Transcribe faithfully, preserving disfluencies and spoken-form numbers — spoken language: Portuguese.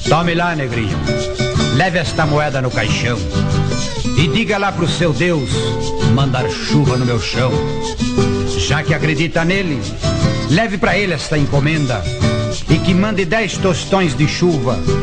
Tome lá, negrinho, leve esta moeda no caixão e diga lá pro seu Deus mandar chuva no meu chão. Já que acredita nele, leve pra ele esta encomenda e que mande dez tostões de chuva